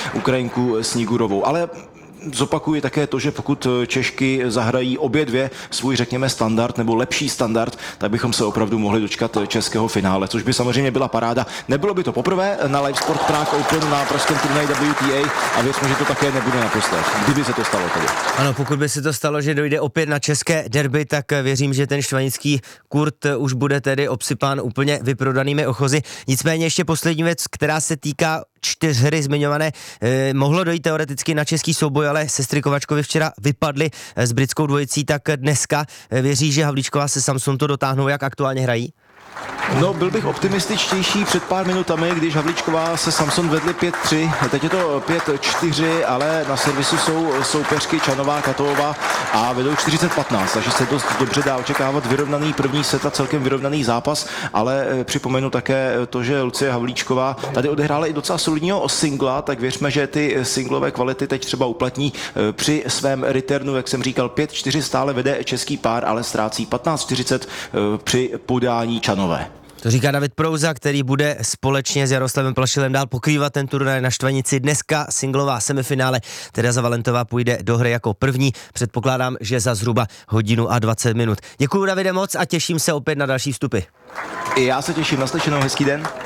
Ukrajinku Snigurovou. Ale zopakuji také to, že pokud Češky zahrají obě dvě svůj, řekněme, standard nebo lepší standard, tak bychom se opravdu mohli dočkat českého finále, což by samozřejmě byla paráda. Nebylo by to poprvé na Live Sport Prague Open na pražském turnaji WTA a věřme, že to také nebude naposled, kdyby se to stalo tedy. Ano, pokud by se to stalo, že dojde opět na české derby, tak věřím, že ten štvanický Kurt už bude tedy obsypán úplně vyprodanými ochozy. Nicméně ještě poslední věc, která se týká čtyřhry zmiňované. Mohlo dojít teoreticky na český souboj, ale sestry Kovačkovi včera vypadly s britskou dvojicí, tak dneska věří, že Havlíčková se Samson to dotáhnou, jak aktuálně hrají? No, byl bych optimističtější před pár minutami, když Havlíčková se Samson vedli 5-3, teď je to 5-4, ale na servisu jsou soupeřky Čanová, Katová a vedou 40-15, takže se dost dobře dá očekávat vyrovnaný první set a celkem vyrovnaný zápas, ale připomenu také to, že Lucie Havlíčková tady odehrála i docela solidního singla, tak věřme, že ty singlové kvality teď třeba uplatní při svém returnu, jak jsem říkal, 5-4 stále vede český pár, ale ztrácí 15-40 při podání Čanové. To říká David Prouza, který bude společně s Jaroslavem Plašilem dál pokrývat ten turnaj na Štvanici. Dneska singlová semifinále, Tereza Valentová půjde do hry jako první. Předpokládám, že za zhruba 1:20 minut. Děkuju, Davide, moc a těším se opět na další vstupy. I já se těším, naslyšenou, hezký den.